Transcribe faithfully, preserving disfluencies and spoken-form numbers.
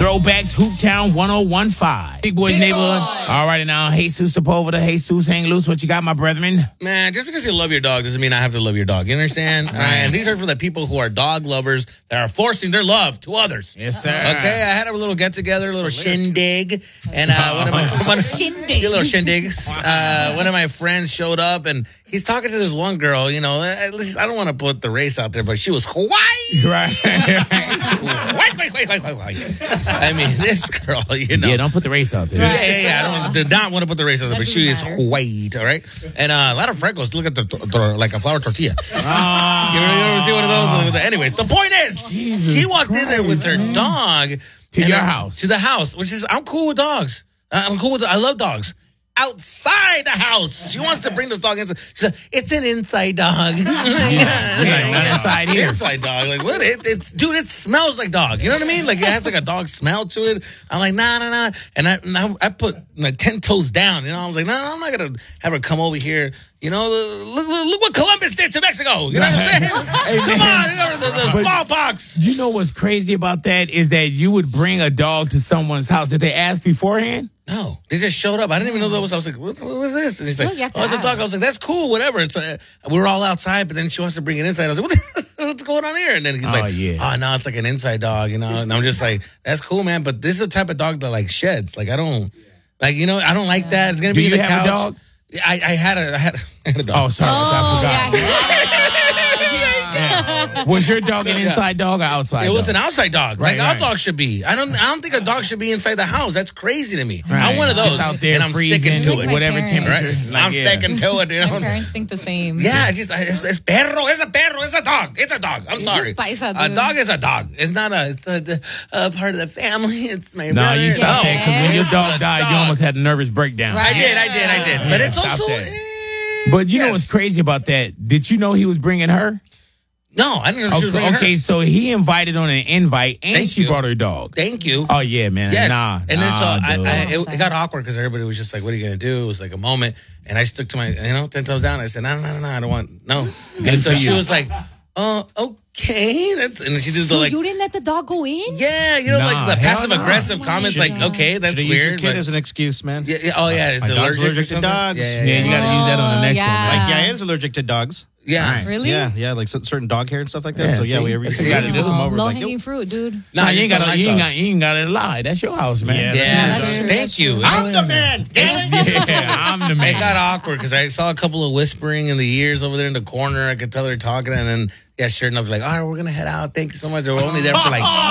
Throwbacks, Hooptown one oh one point five. Big Boys Neighborhood. All right, now, Jesus Sepulveda, Jesus Hang Loose. What you got, my brethren? Man, just because you love your dog doesn't mean I have to love your dog. You understand? All right. And these are for the people who are dog lovers that are forcing their love to others. Yes, sir. Okay, I had a little get-together, a little shindig. And uh, one of my... One, Shindig. A little shindigs. Uh, one of my friends showed up, and he's talking to this one girl, you know, at least I don't want to put the race out there, but she was Hawaii. Right. White, white, white, white, white, white. I mean, this girl, you know. Yeah, don't put the race out there. Yeah, yeah, yeah. I don't, did not want to put the race out there, That but she is doesn't matter. white, all right? And uh, a lot of freckles. Look at the, the like a flour tortilla. Oh. You, ever, you ever see one of those? Anyways, the point is, Jesus she walked in there with her Christ, man. dog. To and your I- house. To the house, which is, I'm cool with dogs. Uh, I'm cool with, I love dogs. Outside the house. She wants to bring this dog inside. She said, it's an inside dog. You're like, not inside here. Inside dog. Like, what? It, it's, dude, it smells like dog. You know what I mean? Like, it has like a dog smell to it. I'm like, nah, nah, nah. And I, and I, I put like ten toes down. You know, I was like, no, nah, I'm not going to have her come over here. You know, look, look, look what Columbus did to Mexico. You know what I'm saying? Hey, Come man. on, you know, the, the But- smallpox. Do you know what's crazy about that is that you would bring a dog to someone's house. Did they ask beforehand? No, they just showed up. I didn't even know that was. I was like, "What, what was this?" And he's like, Well, you have to "Oh, it's a dog." ask. I was like, "That's cool, whatever." It's uh, we were all outside, but then she wants to bring it inside. I was like, what the, "What's going on here?" And then he's Oh, like, yeah. "Oh no, it's like an inside dog," you know. And I'm just like, "That's cool, man." But this is the type of dog that like sheds. Like I don't, like you know, I don't like that. It's gonna Do be in you the have a couch. dog? I, I had a, I had, I had a dog. Oh, sorry. Oh, I forgot. Was your dog an inside dog or outside It was dog? an outside dog, Right, like our right. dog should be. I don't. I don't think a dog should be inside the house. That's crazy to me. Right. I'm one of those, Just out there and I'm freezing, sticking to Like it. my whatever parents. temperature. Right? Like, I'm yeah. sticking to it. You My know? parents think the same. Yeah, just it's, it's perro, it's a perro, it's a dog, it's a dog. I'm It's sorry. just paisa, A dude. dog is a dog. It's not a, it's a, the- a part of the family. It's my No, brother. you stop No. that because when your It's dog a died, you dog. almost had a nervous breakdown. Right. I did, I did, I did. But Yeah, it's stop also. that. eh, But you know yes. what's crazy about that? Did you know he was bringing her? No, I didn't know she was Okay, bringing okay, her. so he invited on an invite and Thank she you. brought her dog. Thank you. Oh, yeah, man. Yes. Nah. and then so nah, I, dude. I, it, it got awkward because everybody was just like, "What are you gonna do?" It was like a moment, and I stuck to my, you know, ten toes down. I said, "No, no, no, no, I don't want no." And so for she you. was like, "Oh, okay." That's, and she did the So like, you didn't let the dog go in? yeah, you know, Nah, like the hell passive no. aggressive comments, like, "Okay, that's Should've used your weird." kid but- as an excuse, man. Yeah, yeah, oh yeah, it's My dog's allergic, allergic or to something? dogs. Yeah, yeah, Yeah, yeah. you got to use that on the next yeah. one. Like, yeah, I is allergic to dogs. Yeah. Right. Really? Yeah, yeah, like cer- certain dog hair and stuff like that. Yeah, so yeah, see? we every That's we what you gotta gotta do them do. over. Low Like, hanging yo, fruit, dude. No, Nah, I you ain't just got don't to you ain't like got you ain't got to lie. That's your house, man. Yeah, Yeah, that's that's- true, thank that's you. true. I'm the man. Yeah, I'm the It man. got awkward because I saw a couple of whispering in the ears over there in the corner. I could tell they're talking, and then yeah, sure enough, like, all right, we're gonna head out. Thank you so much. We're only there for like